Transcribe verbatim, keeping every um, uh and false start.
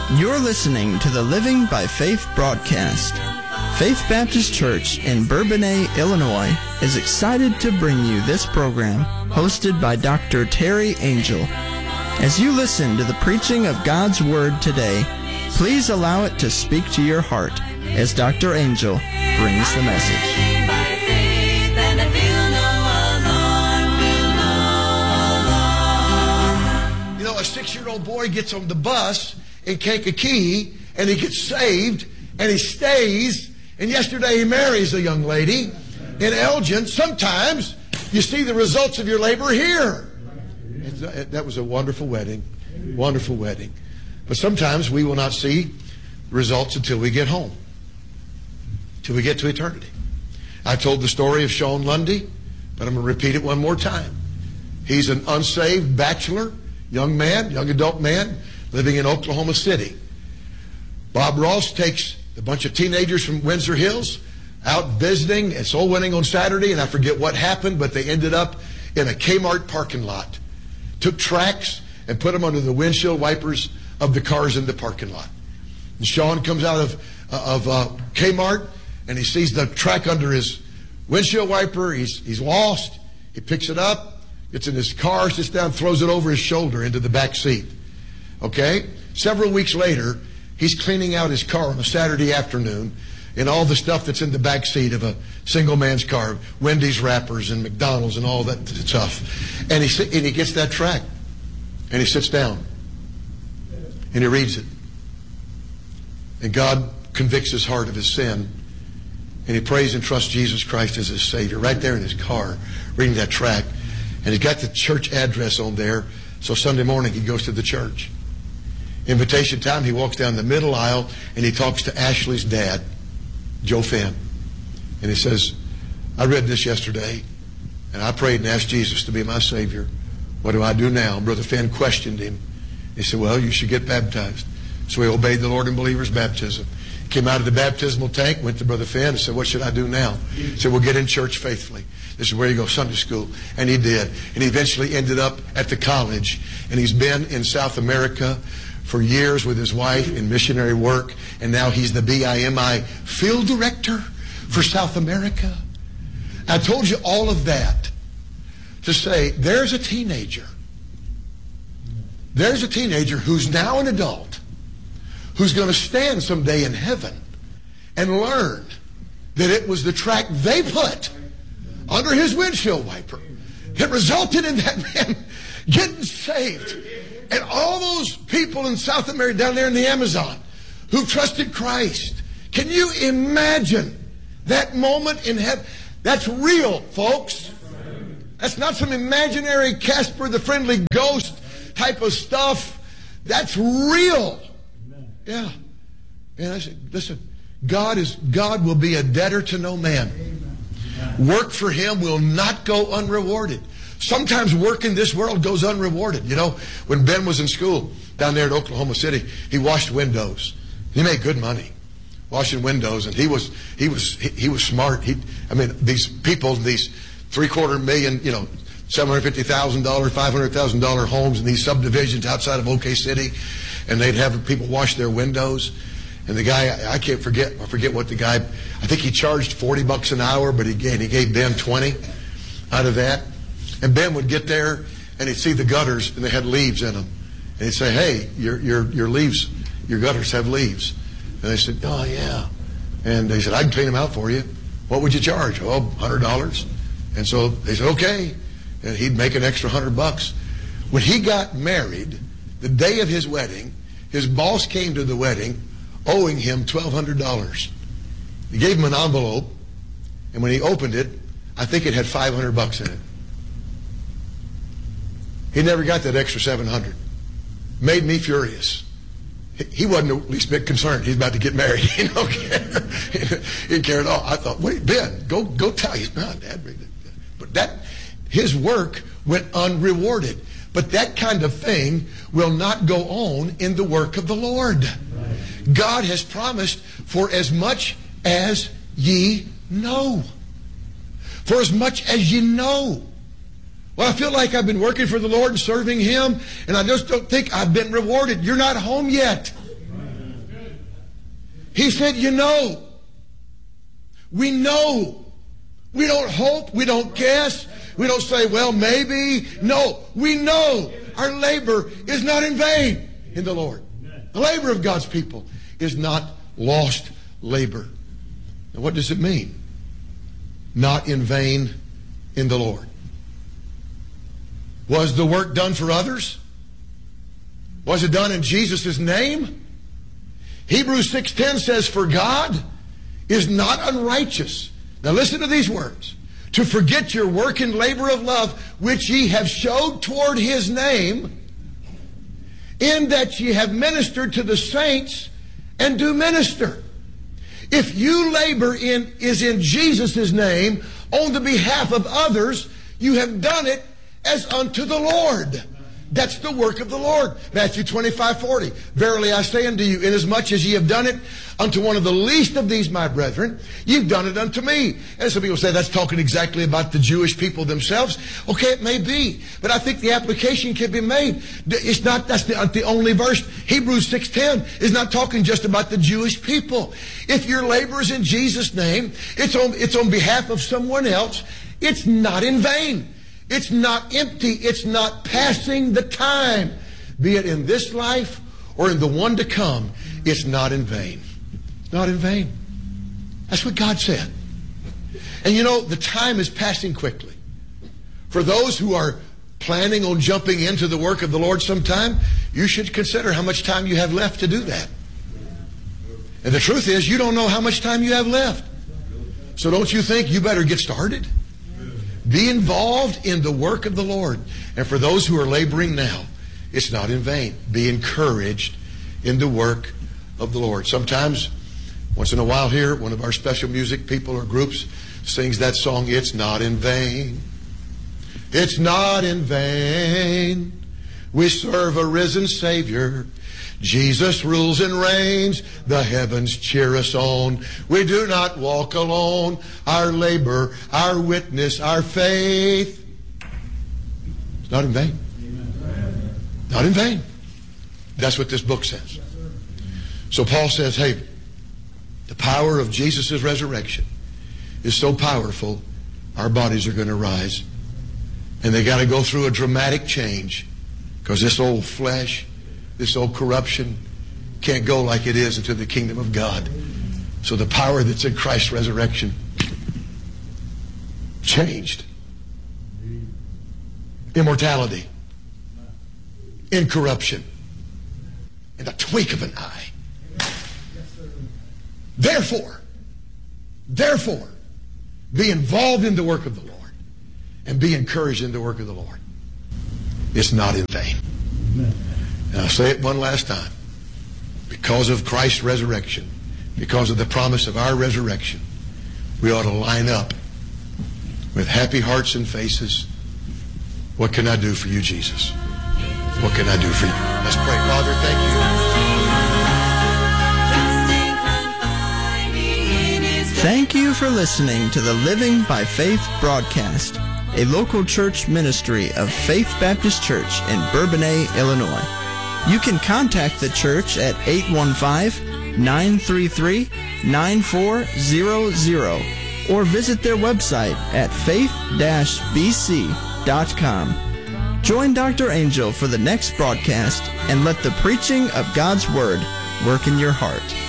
You're listening to the Living by Faith broadcast. Faith Baptist Church in Bourbonnais, Illinois is excited to bring you this program hosted by Doctor Terry Angel. As you listen to the preaching of God's Word today, please allow it to speak to your heart as Doctor Angel brings the message. You know, a six-year-old boy gets on the bus in Kankakee, and he gets saved, and he stays, and yesterday he marries a young lady in Elgin. Sometimes you see the results of your labor here. That was a wonderful wedding, wonderful wedding. But sometimes we will not see results until we get home, till we get to eternity. I told the story of Sean Lundy, but I'm going to repeat it one more time. He's an unsaved bachelor, young man, young adult man, living in Oklahoma City. Bob Ross takes a bunch of teenagers from Windsor Hills out visiting and soul winning on Saturday, and I forget what happened, but they ended up in a Kmart parking lot. Took tracks and put them under the windshield wipers of the cars in the parking lot. And Sean comes out of, uh, of uh, Kmart, and he sees the track under his windshield wiper. He's, he's lost. He picks it up, gets in his car, sits down, throws it over his shoulder into the back seat. Okay? Several weeks later, he's cleaning out his car on a Saturday afternoon, and all the stuff that's in the back seat of a single man's car, Wendy's wrappers and McDonald's and all that stuff. And he, and he gets that track, and he sits down, and he reads it. And God convicts his heart of his sin, and he prays and trusts Jesus Christ as his Savior right there in his car, reading that track. And he's got the church address on there, so Sunday morning he goes to the church. Invitation time, he walks down the middle aisle, and he talks to Ashley's dad, Joe Finn. And he says, I read this yesterday, and I prayed and asked Jesus to be my Savior. What do I do now? Brother Finn questioned him. He said, well, you should get baptized. So he obeyed the Lord in believer's baptism. Came out of the baptismal tank, went to Brother Finn and said, what should I do now? He said, well, get in church faithfully. This is where you go, Sunday school. And he did. And he eventually ended up at the college. And he's been in South America for years with his wife in missionary work. And now he's the B I M I field director for South America. I told you all of that to say there's a teenager. There's a teenager who's now an adult, who's going to stand someday in heaven and learn that it was the track they put under his windshield wiper that resulted in that man getting saved. And all those people in South America, down there in the Amazon, who trusted Christ. Can you imagine that moment in heaven? That's real, folks. That's not some imaginary Casper the Friendly Ghost type of stuff. That's real. Yeah. And I said, listen, God is God will be a debtor to no man. Work for him will not go unrewarded. Sometimes work in this world goes unrewarded. You know, when Ben was in school down there at Oklahoma City, he washed windows. He made good money washing windows, and he was he was he, he was smart. He, I mean, these people, these three quarter million, you know, seven hundred fifty thousand dollar, five hundred thousand dollar homes in these subdivisions outside of OK City, and they'd have people wash their windows. And the guy, I, I can't forget, I forget what the guy, I think he charged forty bucks an hour, but he gave, he gave Ben twenty out of that. And Ben would get there, and he'd see the gutters, and they had leaves in them. And he'd say, hey, your your your leaves, your gutters have leaves. And they said, oh, yeah. And they said, I can clean them out for you. What would you charge? Oh, one hundred dollars. And so they said, okay. And he'd make an extra one hundred bucks. When he got married, the day of his wedding, his boss came to the wedding owing him twelve hundred dollars. He gave him an envelope, and when he opened it, I think it had five hundred bucks in it. He never got that extra seven hundred. Made me furious. He wasn't the least bit concerned. He's about to get married. He don't care. He didn't care at all. I thought, wait, Ben, go go tell you. No, Dad, but that his work went unrewarded. But that kind of thing will not go on in the work of the Lord. Right. God has promised, for as much as ye know. For as much as ye know. Well, I feel like I've been working for the Lord and serving Him, and I just don't think I've been rewarded. You're not home yet. He said, you know, we know. We don't hope, we don't guess, we don't say, well, maybe. No, we know our labor is not in vain in the Lord. The labor of God's people is not lost labor. And what does it mean? Not in vain in the Lord. Was the work done for others? Was it done in Jesus' name? Hebrews six ten says, for God is not unrighteous. Now listen to these words. To forget your work and labor of love, which ye have showed toward His name, in that ye have ministered to the saints and do minister. If you labor in is in Jesus' name on the behalf of others, you have done it as unto the Lord. That's the work of the Lord. Matthew twenty-five forty. Verily I say unto you, inasmuch as ye have done it unto one of the least of these my brethren, you've done it unto me. And some people say that's talking exactly about the Jewish people themselves. Okay, it may be. But I think the application can be made. It's not, that's the, the only verse. Hebrews six ten is not talking just about the Jewish people. If your labor is in Jesus' name, it's on, it's on behalf of someone else, it's not in vain. It's not empty. It's not passing the time. Be it in this life or in the one to come, it's not in vain. It's not in vain. That's what God said. And you know, the time is passing quickly. For those who are planning on jumping into the work of the Lord sometime, you should consider how much time you have left to do that. And the truth is, you don't know how much time you have left. So don't you think you better get started? Be involved in the work of the Lord. And for those who are laboring now, it's not in vain. Be encouraged in the work of the Lord. Sometimes, once in a while here, one of our special music people or groups sings that song, It's Not in Vain. It's not in vain. We serve a risen Savior. Jesus rules and reigns. The heavens cheer us on. We do not walk alone. Our labor, our witness, our faith. It's not in vain. Not in vain. That's what this book says. So Paul says, hey, the power of Jesus' resurrection is so powerful, our bodies are going to rise. And they got to go through a dramatic change because this old flesh, this old corruption can't go like it is into the kingdom of God. So the power that's in Christ's resurrection changed. Immortality, incorruption, in the twink of an eye. Therefore, therefore, be involved in the work of the Lord and be encouraged in the work of the Lord. It's not in vain. And I'll say it one last time. Because of Christ's resurrection, because of the promise of our resurrection, we ought to line up with happy hearts and faces. What can I do for you, Jesus? What can I do for you? Let's pray. Father, thank you. Thank you for listening to the Living by Faith broadcast, a local church ministry of Faith Baptist Church in Bourbonnais, Illinois. You can contact the church at eight one five, nine three three, nine four zero zero or visit their website at faith dash b c dot com. Join Doctor Angel for the next broadcast and let the preaching of God's Word work in your heart.